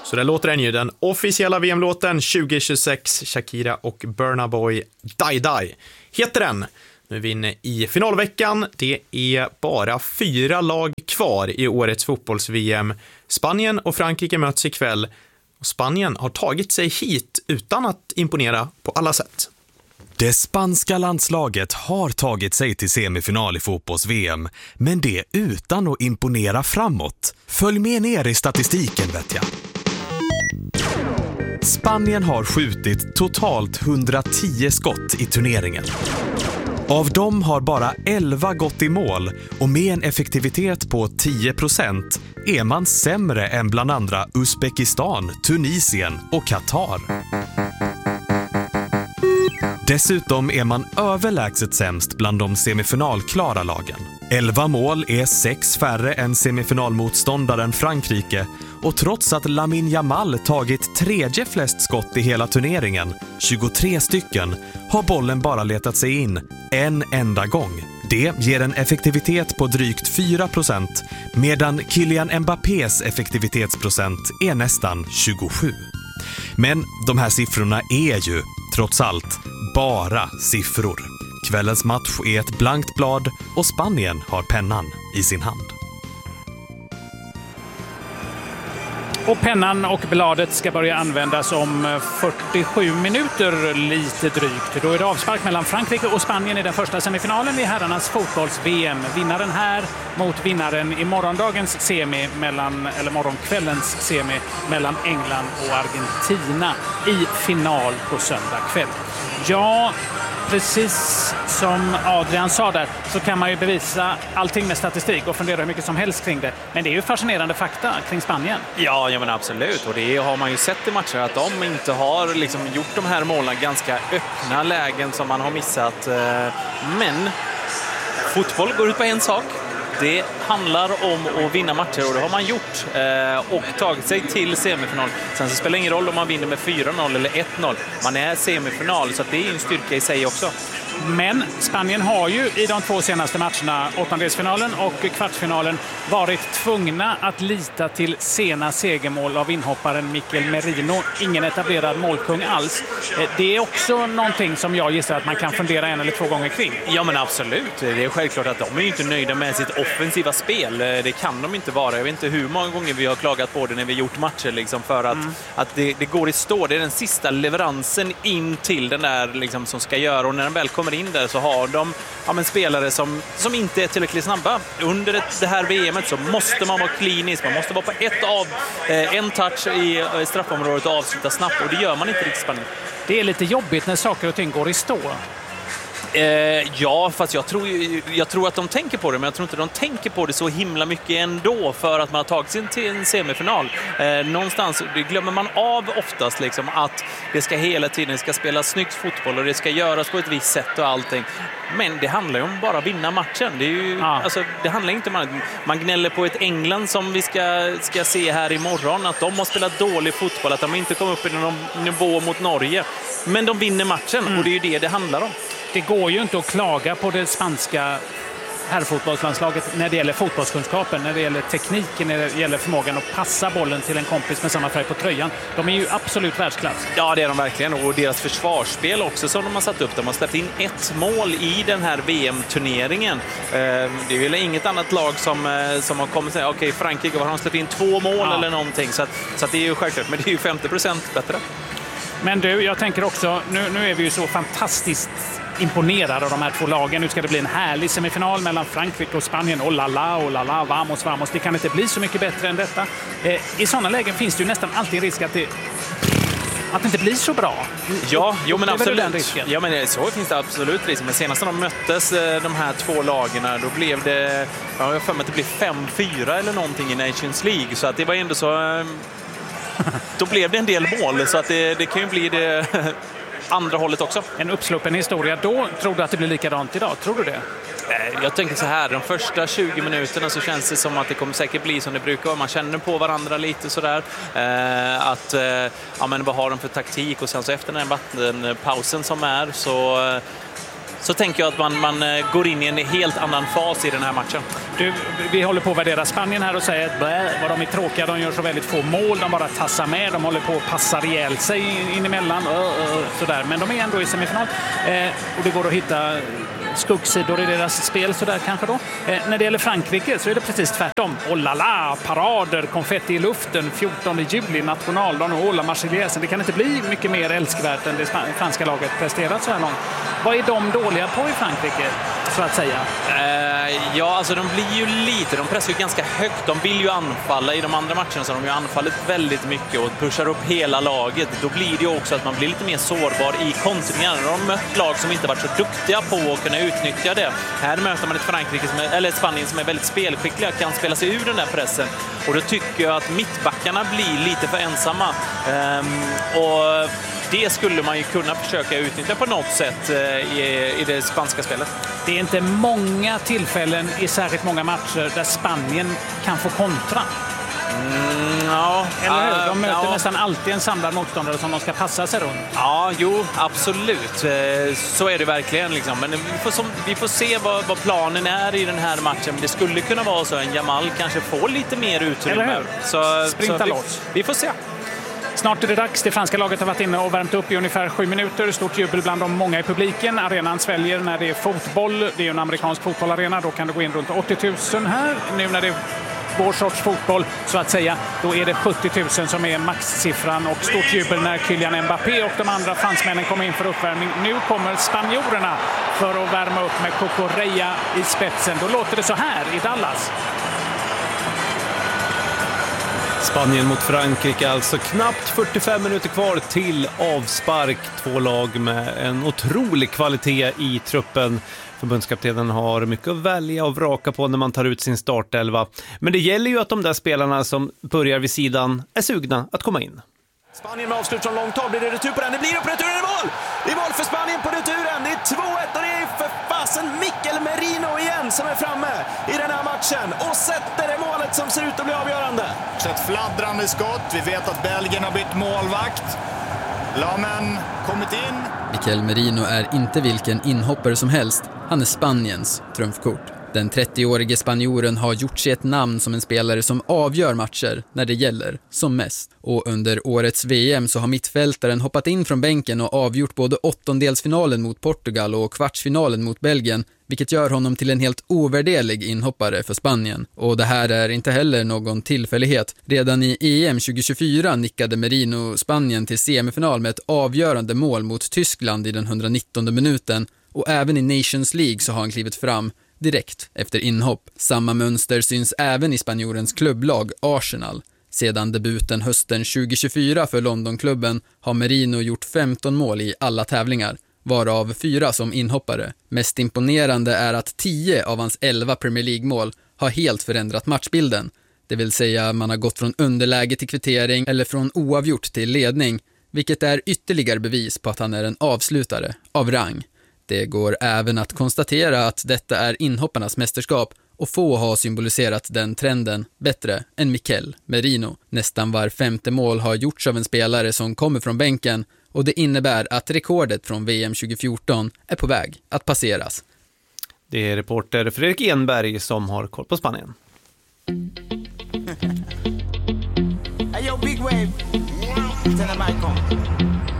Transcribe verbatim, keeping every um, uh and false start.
Så där låter den ju, den officiella V M-låten tjugo tjugosex, Shakira och Burna Boy, Die Die heter den. Nu är vi inne i finalveckan. Det är bara fyra lag kvar i årets fotbolls-V M. Spanien och Frankrike möts ikväll. Och Spanien har tagit sig hit utan att imponera på alla sätt. Det spanska landslaget har tagit sig till semifinal i fotbolls-V M, men det utan att imponera framåt. Följ med ner i statistiken, vet jag. Spanien har skjutit totalt hundratio skott i turneringen. Av dem har bara elva gått i mål, och med en effektivitet på tio procent är man sämre än bland andra Uzbekistan, Tunisien och Qatar. Dessutom är man överlägset sämst bland de semifinalklara lagen. elva mål är sex färre än semifinalmotståndaren Frankrike, och trots att Lamine Yamal tagit tredje flest skott i hela turneringen, tjugotre stycken, har bollen bara letat sig in en enda gång. Det ger en effektivitet på drygt fyra procent, medan Kylian Mbappés effektivitetsprocent är nästan tjugosju. Men de här siffrorna är ju, trots allt, bara siffror. Kvällens match är ett blankt blad och Spanien har pennan i sin hand. Och pennan och bladet ska börja användas om fyrtiosju minuter lite drygt. Då är det avspark mellan Frankrike och Spanien i den första semifinalen i herrarnas fotbolls-V M. Vinnaren här mot vinnaren i morgondagens semi mellan, eller morgonkvällens semi mellan England och Argentina i final på söndag kväll. Ja, precis som Adrian sa där, så kan man ju bevisa allting med statistik och fundera hur mycket som helst kring det. Men det är ju fascinerande fakta kring Spanien. Ja, ja men absolut. Och det har man ju sett i matcher att de inte har liksom gjort de här målen ganska öppna lägen som man har missat. Men fotboll går ut på en sak. Det handlar om att vinna matcher, och det har man gjort eh, och tagit sig till semifinal. Sen så spelar det ingen roll om man vinner med fyra noll eller ett noll. Man är semifinal, så att det är en styrka i sig också. Men Spanien har ju i de två senaste matcherna, åttondelsfinalen och kvartsfinalen, varit tvungna att lita till sena segermål av inhopparen Mikel Merino. Ingen etablerad målkung alls. Det är också någonting som jag gissar att man kan fundera en eller två gånger kring. Ja men absolut. Det är självklart att de är inte nöjda med sitt offensiva spel. Det kan de inte vara. Jag vet inte hur många gånger vi har klagat på det när vi gjort matcher liksom, för att, mm. att det, det går i stå. Det är den sista leveransen in till den där liksom, som ska göra, och när den väl kommer in där så har de ja, men spelare som, som inte är tillräckligt snabba. Under det, det här V M:et så måste man vara klinisk. Man måste vara på ett av, eh, en touch i eh, straffområdet och avsluta snabbt, och det gör man inte riktigt i Spanien. Det är lite jobbigt när saker och ting går i stå. Eh, ja, fast jag tror, jag tror att de tänker på det, men jag tror inte de tänker på det så himla mycket ändå, för att man har tagit sig till en semifinal. Eh, någonstans det glömmer man av oftast liksom, att det ska hela tiden ska spelas snyggt fotboll och det ska göras på ett visst sätt och allting. Men det handlar ju om bara vinna matchen. Det, är ju, ja. alltså, det handlar inte om att man gnäller på ett England som vi ska, ska se här imorgon, att de har spelat dålig fotboll, att de inte kom upp i någon nivå mot Norge. Men de vinner matchen, mm. och det är ju det det handlar om. Det går ju inte att klaga på det spanska herrfotbollslandslaget när det gäller fotbollskunskapen, när det gäller tekniken, när det gäller förmågan att passa bollen till en kompis med samma färg på tröjan. De är ju absolut världsklass. Ja, det är de verkligen. Och deras försvarsspel också som de har satt upp. De har släppt in ett mål i den här V M-turneringen. Det är väl inget annat lag som, som har kommit och säga, okej, Frankrike har de släppt in två mål ja. eller någonting. Så, att, så att det är ju självklart, men det är ju femtio procent bättre. Men du, jag tänker också, nu, nu är vi ju så fantastiskt imponerade av de här två lagen. Nu ska det bli en härlig semifinal mellan Frankrike och Spanien. Oh la la, oh la la, vamos, vamos. Det kan inte bli så mycket bättre än detta. Eh, I sådana lägen finns det ju nästan alltid en risk att det, att det inte blir så bra. Ja, jo, men absolut. Den risken. Ja, men så finns det absolut risk. Men senast när de möttes, de här två lagen, då blev det, ja, jag för mig att det blev fem fyra eller någonting i Nations League. Så att det var ändå så... Då blev det en del mål, så att det, det kan ju bli det andra hållet också. En uppsluppen historia. Då tror du att det blir likadant idag? Tror du det? Jag tänker så här, de första tjugo minuterna så känns det som att det kommer säkert bli som det brukar vara. Man känner på varandra lite sådär. Eh, att, eh, ja men vad har de för taktik? Och sen så efter den här vattenpausen som är så... så tänker jag att man, man går in i en helt annan fas i den här matchen. Du, vi håller på att värdera Spanien här och säger att bä, vad de är tråkiga, de gör så väldigt få mål, de bara tassar med, de håller på att passa ihjäl sig in emellan, uh, uh, sådär. Men de är ändå i semifinal eh, och det går att hitta skuggsidor i deras spel sådär kanske då. Eh, när det gäller Frankrike så är det precis tvärtom. Oh la la, parader, konfetti i luften, fjortonde juli, nationaldagen och Ola Marseillesen. Det kan inte bli mycket mer älskvärt än det franska laget presterat så här långt. Vad är de dåliga på i Frankrike, så att säga? Eh, ja, alltså de blir ju lite, de pressar ju ganska högt. De vill ju anfalla. I de andra matcherna så har de ju anfallit väldigt mycket och pushar upp hela laget. Då blir det ju också att man blir lite mer sårbar i kontringar. De har mött lag som inte varit så duktiga på att kunna utnyttja det. Här möter man ett Frankrike som är, eller Spanien som är väldigt spelskickliga, kan spela sig ur den där pressen. Och då tycker jag att mittbackarna blir lite för ensamma. Ehm, och det skulle man ju kunna försöka utnyttja på något sätt i, i det spanska spelet. Det är inte många tillfällen i särskilt många matcher där Spanien kan få kontra. Mm, ja, Eller hur? De möter ja. nästan alltid en samlad motståndare som de ska passa sig runt. Ja, jo, absolut. Så är det verkligen. Liksom. Men vi får, som, vi får se vad, vad planen är i den här matchen. Det skulle kunna vara så att Jamal kanske får lite mer utrymme. Eller hur? Så, Sprinta så vi, loss. Vi får se. Snart är det dags. Det franska laget har varit inne och värmt upp i ungefär sju minuter. Stort jubel bland de många i publiken. Arenan sväljer när det är fotboll. Det är ju en amerikansk fotbollarena. Då kan det gå in runt åttio tusen här. Nu när det är vår sorts fotboll, så att säga, då är det sjuttio tusen som är maxsiffran. Och stort jubel när Kylian Mbappé och de andra fransmännen kommer in för uppvärmning. Nu kommer spanjorerna för att värma upp med Cucurella i spetsen. Då låter det så här i Dallas. Spanien mot Frankrike, alltså knappt fyrtiofem minuter kvar till avspark. Två lag med en otrolig kvalitet i truppen. Förbundskaptenen har mycket att välja och vraka på när man tar ut sin startelva. Men det gäller ju att de där spelarna som börjar vid sidan är sugna att komma in. Spanien med avslut från långt håll. Blir det retur på den? Det blir upp returen i mål! Det är mål för Spanien på returen. Det är två ett och det är för fasen Mikel Merino igen som är framme i den här matchen och sätter det målet som ser ut att bli avgörande. Ett fladdrande skott. Vi vet att Belgien har bytt målvakt. Lamen kommit in. Mikel Merino är inte vilken inhoppare som helst. Han är Spaniens trumfkort. Den trettioårige spanjoren har gjort sig ett namn som en spelare som avgör matcher när det gäller som mest. Och under årets V M så har mittfältaren hoppat in från bänken och avgjort både åttondelsfinalen mot Portugal och kvartsfinalen mot Belgien, vilket gör honom till en helt ovärderlig inhoppare för Spanien. Och det här är inte heller någon tillfällighet. Redan i E M tjugo tjugofyra nickade Merino Spanien till semifinal med ett avgörande mål mot Tyskland i den hundranittonde minuten. Och även i Nations League så har han klivit fram direkt efter inhopp. Samma mönster syns även i spanjorens klubblag Arsenal. Sedan debuten hösten tjugo tjugofyra för Londonklubben har Merino gjort femton mål i alla tävlingar, varav fyra som inhoppare. Mest imponerande är att tio av hans elva Premier League-mål har helt förändrat matchbilden. Det vill säga man har gått från underläge till kvittering eller från oavgjort till ledning, vilket är ytterligare bevis på att han är en avslutare av rang. Det går även att konstatera att detta är inhopparnas mästerskap och få har symboliserat den trenden bättre än Mikel Merino. Nästan var femte mål har gjorts av en spelare som kommer från bänken och det innebär att rekordet från V M tjugo fjorton är på väg att passeras. Det är reporter Fredrik Enberg som har koll på Spanien. Hey, yo, big wave. Tell them I come.